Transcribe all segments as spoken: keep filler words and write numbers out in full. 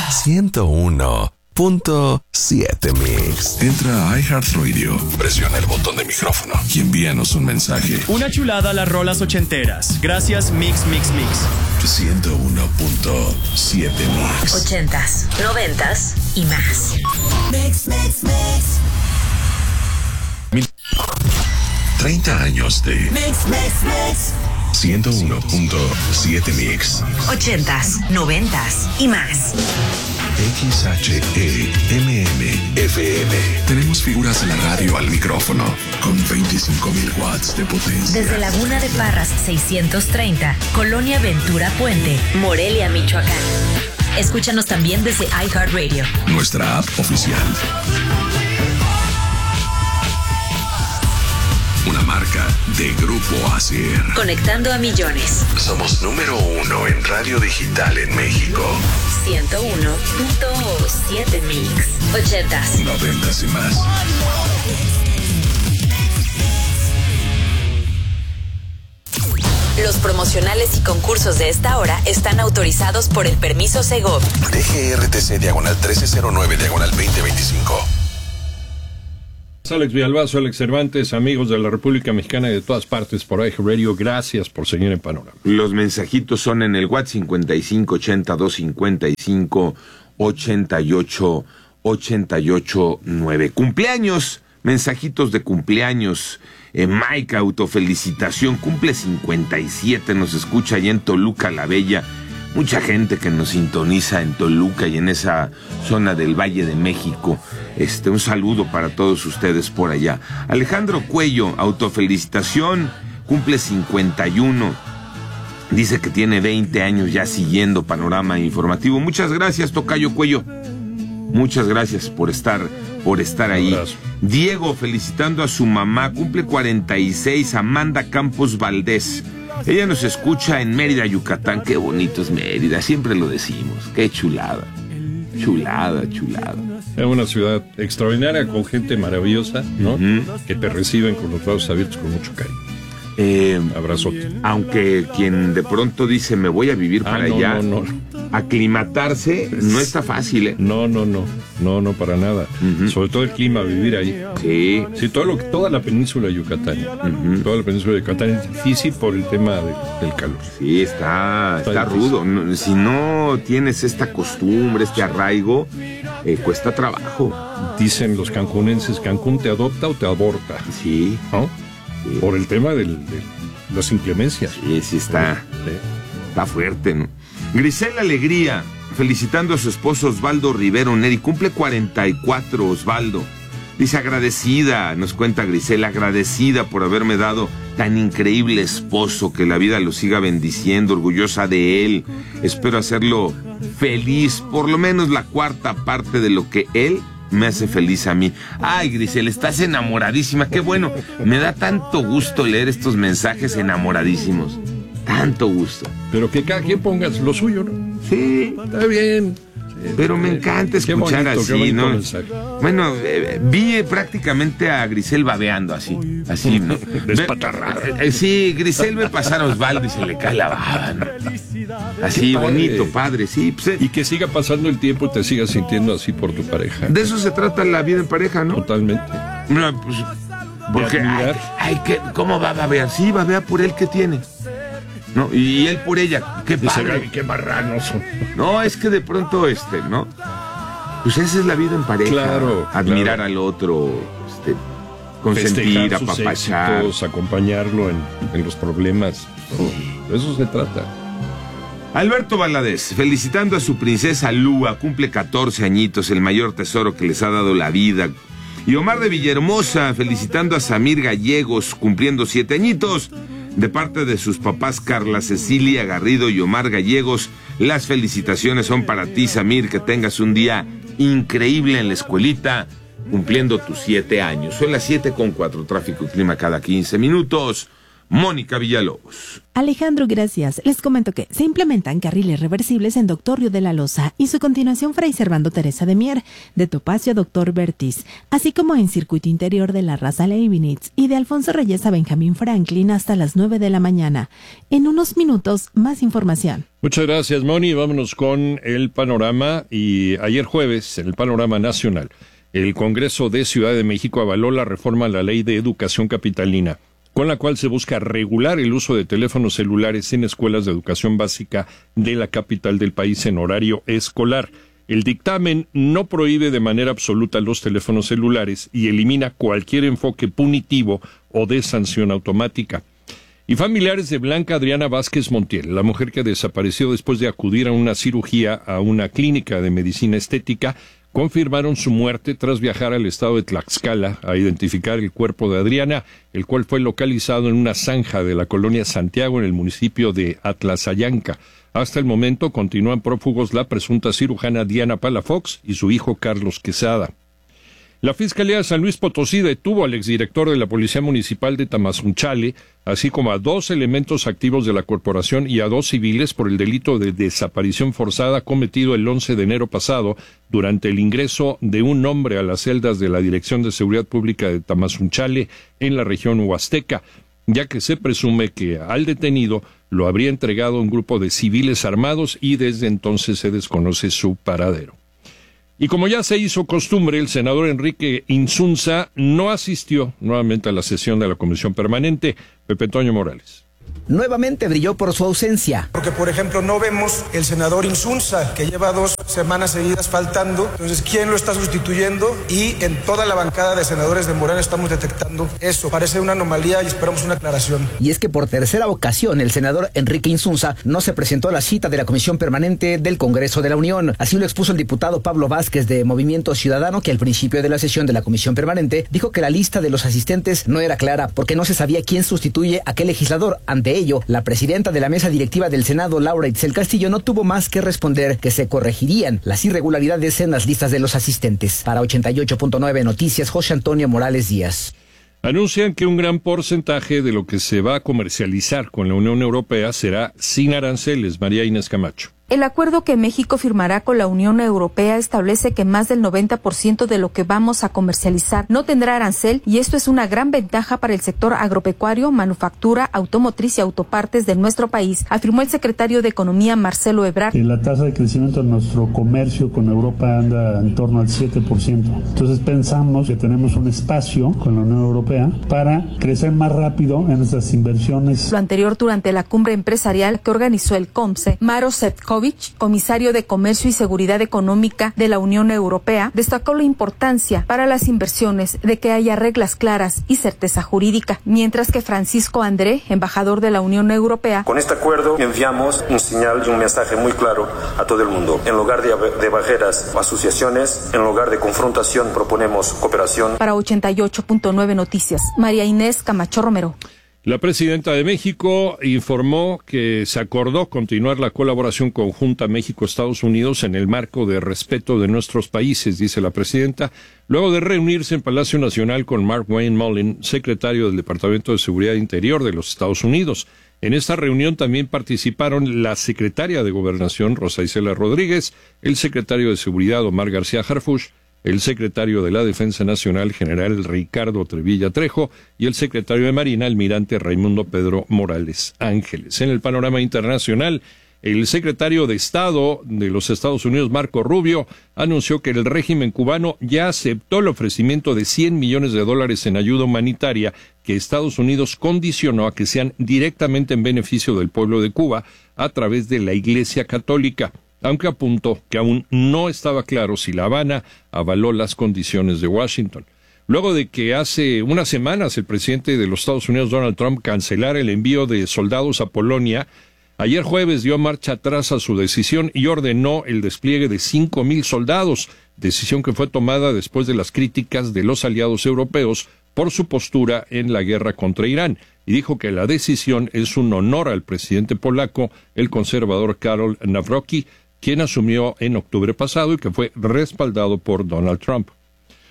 ciento uno punto siete Mix. Entra a iHeartRadio, presiona el botón de micrófono y envíanos un mensaje. Una chulada a las rolas ochenteras. Gracias, Mix, Mix, Mix. ciento uno punto siete Mix. Ochentas, noventas y más. Mix, mix, mix. Mil... treinta años de Mix, mix, mix. ciento uno punto siete Mix. Ochentas, noventas y más. X H E M M F M. Tenemos figuras de la radio al micrófono con veinticinco mil watts de potencia. Desde Laguna de Parras seiscientos treinta, Colonia Ventura Puente, Morelia, Michoacán. Escúchanos también desde iHeartRadio, nuestra app oficial. Una marca de Grupo Acer. Conectando a millones. Somos número uno en radio digital en México. ciento uno punto siete Mix. Ochentas, Noventas y más. Los promocionales y concursos de esta hora están autorizados por el permiso Segov. D G R T C diagonal trece cero nueve diagonal veinte veinticinco. Alex Villalbazo, Alex Cervantes, amigos de la República Mexicana y de todas partes por iHeartRadio, gracias por seguir en Panorama. Los mensajitos son en el WhatsApp cincuenta y cinco ochenta dos cincuenta y cinco ochenta y ocho ochenta y ocho nueve. Cumpleaños, mensajitos de cumpleaños. Eh, Mike, autofelicitación, cumple cincuenta y siete, nos escucha allá en Toluca la Bella. Mucha gente que nos sintoniza en Toluca y en esa zona del Valle de México. Este, un saludo para todos ustedes por allá. Alejandro Cuello, autofelicitación, cumple cincuenta y uno. Dice que tiene veinte años ya siguiendo Panorama Informativo. Muchas gracias, tocayo Cuello. Muchas gracias por estar, por estar ahí. Diego, felicitando a su mamá, cumple cuarenta y seis, Amanda Campos Valdés. Ella nos escucha en Mérida, Yucatán. Qué bonito es Mérida, siempre lo decimos. Qué chulada, chulada, chulada. Es una ciudad extraordinaria con gente maravillosa, ¿no? Uh-huh. Que te reciben con los brazos abiertos con mucho cariño. Eh, Abrazote. Aunque quien de pronto dice me voy a vivir ah, para no, allá, no, no. aclimatarse no está fácil, ¿eh? No, no, no, no, no para nada. Uh-huh. Sobre todo el clima, vivir ahí. Sí. Sí, todo lo, toda la península de Yucatán. Uh-huh. Toda la península de Yucatán es difícil por el tema de, del calor. Sí, está, está, está rudo. No, si no tienes esta costumbre, este arraigo, eh, cuesta trabajo. Dicen los cancunenses, Cancún te adopta o te aborta. Sí. ¿No? Sí. Por el tema del, de las inclemencias. Sí, sí está, sí. Está fuerte, ¿no? Grisela Alegría, felicitando a su esposo Osvaldo Rivero Neri, cumple cuarenta y cuatro, Osvaldo. Dice agradecida, nos cuenta Grisela, agradecida por haberme dado tan increíble esposo, que la vida lo siga bendiciendo, orgullosa de él. Espero hacerlo feliz, por lo menos la cuarta parte de lo que él me hace feliz a mí. Ay, Grisel, estás enamoradísima, qué bueno. Me da tanto gusto leer estos mensajes enamoradísimos. Tanto gusto. Pero que cada quien ponga lo suyo, ¿no? Sí, está bien. Sí, pero me encanta escuchar bonito, así, ¿no? Bueno, eh, vi prácticamente a Grisel babeando así, así, ¿no? Despatarrada. Eh, eh, sí, Grisel ve pasar a Osvaldo y se le cae la baba, ¿no? Así, padre. Bonito, padre, sí. Pues, eh. Y que siga pasando el tiempo y te sigas sintiendo así por tu pareja. De eso se trata la vida en pareja, ¿no? Totalmente. No, pues, porque, ay, ay, ¿qué, ¿cómo va a babear? Sí, babea por él, ¿qué tiene? No, y él por ella, qué padre. Qué marranos son. No, es que de pronto, este, ¿no? Pues esa es la vida en pareja. Claro. Admirar claro. al otro, este, consentir, apapachar. Éxitos, acompañarlo en, en los problemas. Sí. De eso se trata. Alberto Valadez, felicitando a su princesa Lua, cumple catorce añitos, el mayor tesoro que les ha dado la vida. Y Omar de Villahermosa, felicitando a Samir Gallegos, cumpliendo siete añitos. De parte de sus papás Carla Cecilia Garrido y Omar Gallegos, las felicitaciones son para ti, Samir, que tengas un día increíble en la escuelita, cumpliendo tus siete años. Son las siete con cuatro, tráfico y clima cada quince minutos. Mónica Villalobos. Alejandro, gracias. Les comento que se implementan carriles reversibles en Doctor Río de la Loza y su continuación Fray Servando Teresa de Mier, de Topacio a Doctor Bertis, así como en circuito interior de la Raza Leibniz y de Alfonso Reyes a Benjamín Franklin hasta las nueve de la mañana. En unos minutos, más información. Muchas gracias, Moni. Vámonos con el panorama. Y ayer jueves, en el panorama nacional, el Congreso de Ciudad de México avaló la reforma a la Ley de Educación Capitalina, con la cual se busca regular el uso de teléfonos celulares en escuelas de educación básica de la capital del país en horario escolar. El dictamen no prohíbe de manera absoluta los teléfonos celulares y elimina cualquier enfoque punitivo o de sanción automática. Y familiares de Blanca Adriana Vázquez Montiel, la mujer que desapareció después de acudir a una cirugía a una clínica de medicina estética, confirmaron su muerte tras viajar al estado de Tlaxcala a identificar el cuerpo de Adriana, el cual fue localizado en una zanja de la colonia Santiago en el municipio de Atlazayanca. Hasta el momento continúan prófugos la presunta cirujana Diana Palafox y su hijo Carlos Quesada. La Fiscalía de San Luis Potosí detuvo al exdirector de la Policía Municipal de Tamazunchale, así como a dos elementos activos de la corporación y a dos civiles por el delito de desaparición forzada cometido el once de enero pasado durante el ingreso de un hombre a las celdas de la Dirección de Seguridad Pública de Tamazunchale en la región huasteca, ya que se presume que al detenido lo habría entregado un grupo de civiles armados y desde entonces se desconoce su paradero. Y como ya se hizo costumbre, el senador Enrique Insunza no asistió nuevamente a la sesión de la Comisión Permanente. Pepe Toño Morales. Nuevamente brilló por su ausencia. Porque, por ejemplo, no vemos el senador Insunza, que lleva dos semanas seguidas faltando. Entonces, ¿quién lo está sustituyendo? Y en toda la bancada de senadores de Morena estamos detectando eso. Parece una anomalía y esperamos una aclaración. Y es que por tercera ocasión, el senador Enrique Insunza no se presentó a la cita de la Comisión Permanente del Congreso de la Unión. Así lo expuso el diputado Pablo Vázquez de Movimiento Ciudadano, que al principio de la sesión de la Comisión Permanente dijo que la lista de los asistentes no era clara porque no se sabía quién sustituye a qué legislador. Ante ello, la presidenta de la mesa directiva del Senado, Laura Itzel Castillo, no tuvo más que responder que se corregirían las irregularidades en las listas de los asistentes. Para ochenta y ocho punto nueve Noticias, José Antonio Morales Díaz. Anuncian que un gran porcentaje de lo que se va a comercializar con la Unión Europea será sin aranceles. María Inés Camacho. El acuerdo que México firmará con la Unión Europea establece que más del noventa por ciento de lo que vamos a comercializar no tendrá arancel, y esto es una gran ventaja para el sector agropecuario, manufactura, automotriz y autopartes de nuestro país, afirmó el secretario de Economía Marcelo Ebrard. La tasa de crecimiento de nuestro comercio con Europa anda en torno al siete por ciento. Entonces pensamos que tenemos un espacio con la Unión Europea para crecer más rápido en nuestras inversiones. Lo anterior durante la cumbre empresarial que organizó el COMSE. Maro Sefcovic, comisario de Comercio y Seguridad Económica de la Unión Europea, destacó la importancia para las inversiones de que haya reglas claras y certeza jurídica, mientras que Francisco André, embajador de la Unión Europea. Con este acuerdo enviamos un señal y un mensaje muy claro a todo el mundo. En lugar de, de barreras o asociaciones, en lugar de confrontación, proponemos cooperación. Para ochenta y ocho punto nueve Noticias, María Inés Camacho Romero. La presidenta de México informó que se acordó continuar la colaboración conjunta México-Estados Unidos en el marco de respeto de nuestros países, dice la presidenta, luego de reunirse en Palacio Nacional con Mark Wayne Mullen, secretario del Departamento de Seguridad Interior de los Estados Unidos. En esta reunión también participaron la secretaria de Gobernación, Rosa Isela Rodríguez, el secretario de Seguridad, Omar García Harfuch, el secretario de la Defensa Nacional, general Ricardo Trevilla Trejo, y el secretario de Marina, almirante Raimundo Pedro Morales Ángeles. En el panorama internacional, el secretario de Estado de los Estados Unidos, Marco Rubio, anunció que el régimen cubano ya aceptó el ofrecimiento de cien millones de dólares en ayuda humanitaria que Estados Unidos condicionó a que sean directamente en beneficio del pueblo de Cuba a través de la Iglesia Católica, aunque apuntó que aún no estaba claro si La Habana avaló las condiciones de Washington. Luego de que hace unas semanas el presidente de los Estados Unidos, Donald Trump, cancelara el envío de soldados a Polonia, ayer jueves dio marcha atrás a su decisión y ordenó el despliegue de cinco mil soldados, decisión que fue tomada después de las críticas de los aliados europeos por su postura en la guerra contra Irán, y dijo que la decisión es un honor al presidente polaco, el conservador Karol Nawrocki, quien asumió en octubre pasado y que fue respaldado por Donald Trump.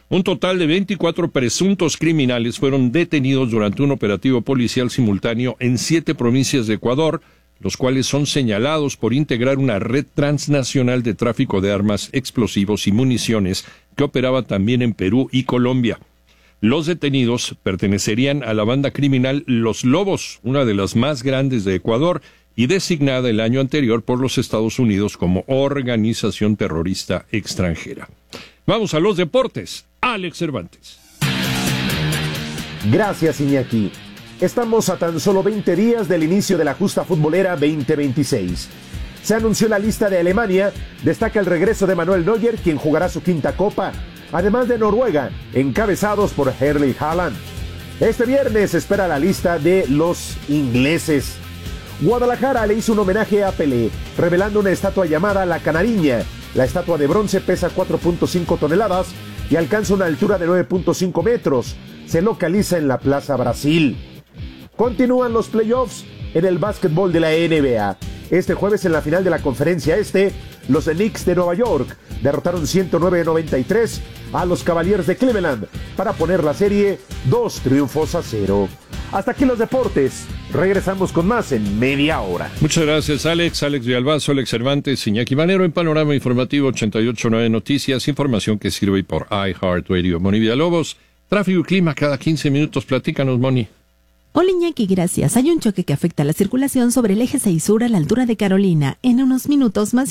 Un total de veinticuatro presuntos criminales fueron detenidos durante un operativo policial simultáneo en siete provincias de Ecuador, los cuales son señalados por integrar una red transnacional de tráfico de armas, explosivos y municiones que operaba también en Perú y Colombia. Los detenidos pertenecerían a la banda criminal Los Lobos, una de las más grandes de Ecuador y designada el año anterior por los Estados Unidos como organización terrorista extranjera. Vamos a los deportes. Alex Cervantes. Gracias, Iñaki. Estamos a tan solo veinte días del inicio de la justa futbolera veinte veintiséis. Se anunció la lista de Alemania, destaca el regreso de Manuel Neuer, quien jugará su quinta copa, además de Noruega, encabezados por Erling Haaland. Este viernes se espera la lista de los ingleses. Guadalajara le hizo un homenaje a Pelé, revelando una estatua llamada La Canariña. La estatua de bronce pesa cuatro punto cinco toneladas y alcanza una altura de nueve punto cinco metros. Se localiza en la Plaza Brasil. Continúan los playoffs en el básquetbol de la N B A. Este jueves en la final de la Conferencia Este, los Knicks de Nueva York derrotaron ciento nueve a noventa y tres a los Cavaliers de Cleveland para poner la serie dos triunfos a cero. Hasta aquí los deportes. Regresamos con más en media hora. Muchas gracias, Alex. Alex Villalbazo, Alex Cervantes, Iñaki Manero en Panorama Informativo ochenta y ocho punto nueve Noticias. Información que sirve por iHeartRadio. Moni Villalobos, tráfico y clima cada quince minutos. Platícanos, Moni. Hola, Iñaki, gracias. Hay un choque que afecta la circulación sobre el eje seis sur a la altura de Carolina. En unos minutos más